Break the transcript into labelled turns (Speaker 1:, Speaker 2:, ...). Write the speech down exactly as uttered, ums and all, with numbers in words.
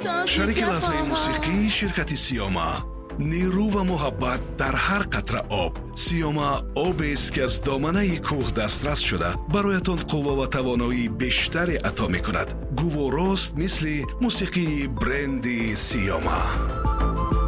Speaker 1: شریک لحظه موسیقی شرکت سیاما، نیرو و محبت در هر قطره آب. سیاما آب است که از دامنه کوه دسترس شده برایتان قوه و توانایی بیشتری عطا می کند. گوارست مثل موسیقی برندی سیاما.